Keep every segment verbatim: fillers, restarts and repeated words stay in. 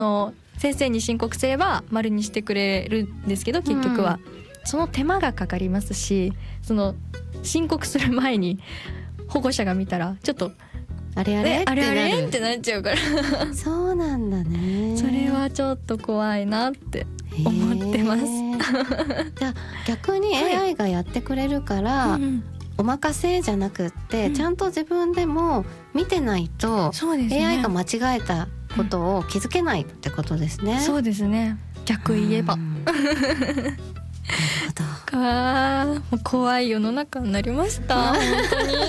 の先生に申告すれば丸にしてくれるんですけど、結局は、うん、その手間がかかりますし、その申告する前に保護者が見たらちょっとあれあれあれあれってなっちゃうからそうなんだね。 それはちょっと怖いなって思ってます。 じゃあ逆に エーアイ がやってくれるから、はいうん、お任せじゃなくって、うん、ちゃんと自分でも見てないと、そうですね、エーアイ が間違えたことを気づけないってことですね、うん、 そうですね、逆言えば、うん、なるほど。かもう怖い世の中になりました本当に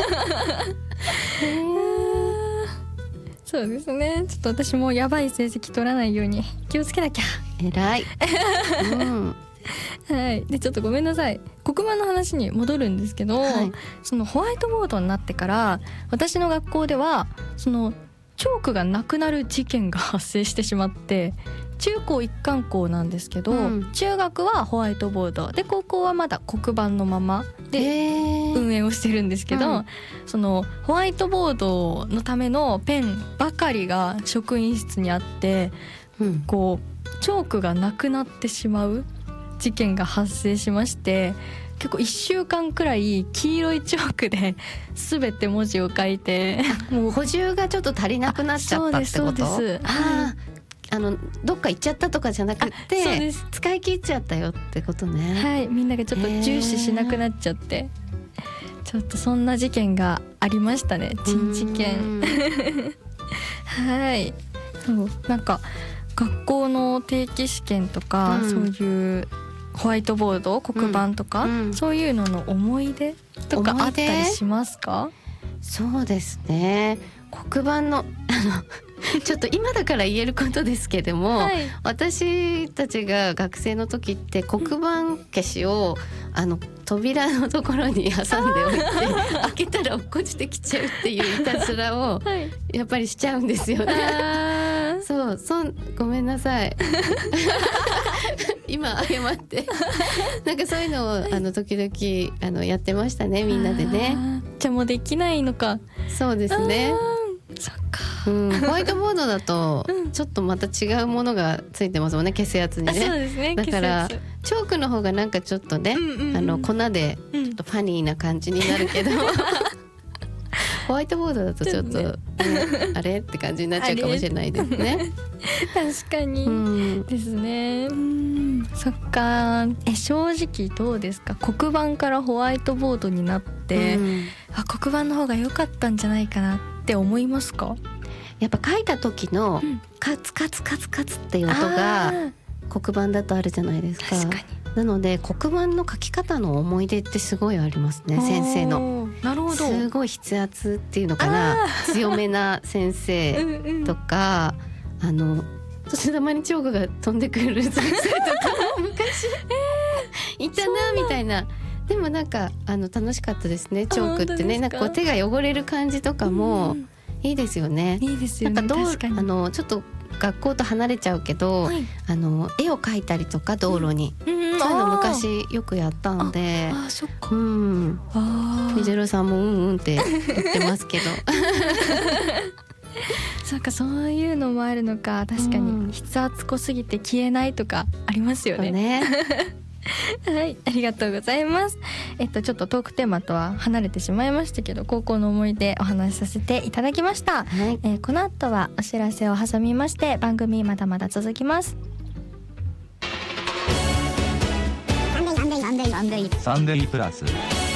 そうですね、ちょっと私もやばい成績取らないように気をつけなきゃ。 偉い、うんはい、でちょっとごめんなさい、黒板の話に戻るんですけど、はい、そのホワイトボードになってから私の学校ではそのチョークがなくなる事件が発生してしまって、中高一貫校なんですけど、うん、中学はホワイトボードで高校はまだ黒板のままで運営をしてるんですけど、うん、そのホワイトボードのためのペンばかりが職員室にあって、うん、こうチョークがなくなってしまう事件が発生しまして、結構いっしゅうかんくらい黄色いチョークで全て文字を書いてもう補充がちょっと足りなくなっちゃったってこと？そうですそうです、ああのどっか行っちゃったとかじゃなくて、そうです、使い切っちゃったよってことね。 はい、みんながちょっと重視しなくなっちゃって、ちょっとそんな事件がありましたね、珍事件はい、そうなんか学校の定期試験とか、うん、そういうホワイトボード黒板とか、うんうん、そういうのの思い出とかあったりしますか？ そうですね、黒板のあのちょっと今だから言えることですけども、はい、私たちが学生の時って黒板消しをあの扉のところに挟んでおいて開けたら落っこちてきちゃうっていういたずらをやっぱりしちゃうんですよね、はい、そうそうごめんなさい今謝ってなんかそういうのをあの時々あのやってましたね、みんなでね。 じゃあもうできないのか。 そうですね、 そっか、 うん、ホワイトボードだとちょっとまた違うものがついてますもんね、消すやつにね。 そうですね、 だからチョークの方がなんかちょっとね、うんうんうん、あの粉でちょっとファニーな感じになるけど、うん、ホワイトボードだとちょっと、ね、うん、あれって感じになっちゃうかもしれないですね確かに、うん、ですね、うん、そっか。え正直どうですか、黒板からホワイトボードになって、うん、あ黒板の方が良かったんじゃないかなって思いますか？ やっぱ書いた時のカツカツカツカツっていう音が黒板だとあるじゃないですか。 確かに。 なので黒板の書き方の思い出ってすごいありますね、先生の。 なるほど。 すごい筆圧っていうのかな、強めな先生とかうん、うん、あのそしてたまにチョークが飛んでくる先生とかも昔、えー、いたなみたいな。でもなんかあの楽しかったですね、チョークってね。なんかこう手が汚れる感じとかもいいですよね。 いいですよね。 なんかどう確かに。 あのちょっと学校と離れちゃうけど、はい、あの絵を描いたりとか道路に、うんうん、そういうの昔よくやったんで、 ああそっか、 うん、あみゼロさんもうんうんって言ってますけどそうか、そういうのもあるのか。確かに筆圧濃すぎて消えないとかありますよね。ねはい、ありがとうございます。えっとちょっとトークテーマとは離れてしまいましたけど、高校の思い出お話しさせていただきました、はい。えー、この後はお知らせを挟みまして番組まだまだ続きます。 サンデーサンデーサンデーサンデープラス。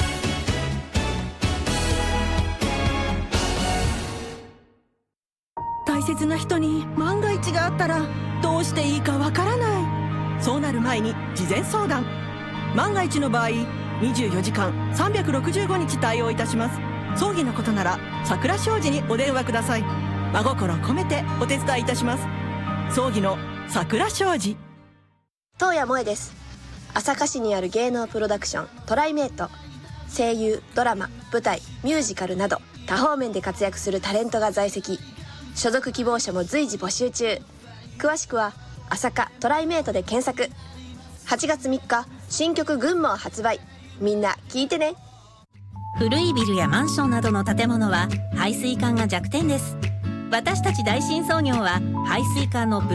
大切な人に万が一があったらどうしていいかわからない。そうなる前に事前相談。万が一の場合にじゅうよじかんさんびゃくろくじゅうごにち対応いたします。葬儀のことなら桜商事にお電話ください。真心込めてお手伝いいたします。葬儀の桜商事。 東谷萌です。朝霞市にある芸能プロダクショントライメイト。声優、ドラマ、舞台、ミュージカルなど多方面で活躍するタレントが在籍。所属希望者も随時募集中。詳しくは朝霞トライメイトで検索。はちがつみっか新曲群馬を発売。みんな聞いてね。 古いビルやマンションなどの建物は排水管が弱点です。私たち大新創業は排水管の